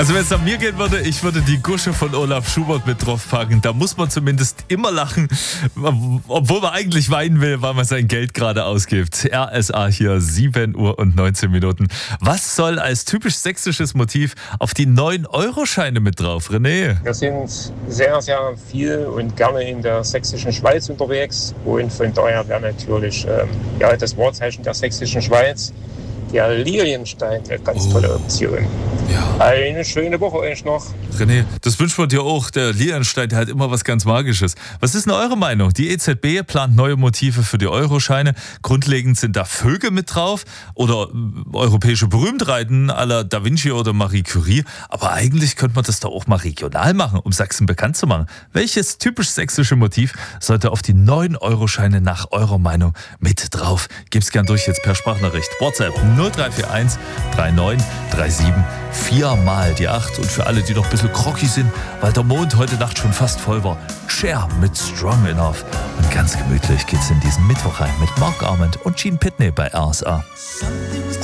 Also wenn es an mir gehen würde, ich würde die Gusche von Olaf Schubert mit draufpacken. Da muss man zumindest immer lachen, obwohl man eigentlich weinen will, weil man sein Geld gerade ausgibt. RSA hier, 7 Uhr und 19 Minuten. Was soll als typisch sächsisches Motiv auf die 9-Euro-Scheine mit drauf, René? Wir sind sehr, sehr viel und gerne in der sächsischen Schweiz unterwegs. Und von daher wäre natürlich das Wahrzeichen der sächsischen Schweiz, der Lilienstein, eine ganz tolle Option. Ja. Eine schöne Woche euch noch. René, das wünscht man dir auch. Der Lilienstein, der hat immer was ganz Magisches. Was ist denn eure Meinung? Die EZB plant neue Motive für die Euroscheine. Grundlegend sind da Vögel mit drauf oder europäische Berühmtheiten à la Da Vinci oder Marie Curie. Aber eigentlich könnte man das doch auch mal regional machen, um Sachsen bekannt zu machen. Welches typisch sächsische Motiv sollte auf die 9-Euro-Scheine nach eurer Meinung mit drauf? Gib's gern durch jetzt per Sprachnachricht. WhatsApp 0341 39 37 4 mal die 8. Und für alle, die noch ein bisschen groggy sind, weil der Mond heute Nacht schon fast voll war, Cher mit Strong Enough. Und ganz gemütlich geht's in diesen Mittwoch rein mit Mark Arment und Gene Pitney bei RSA. Something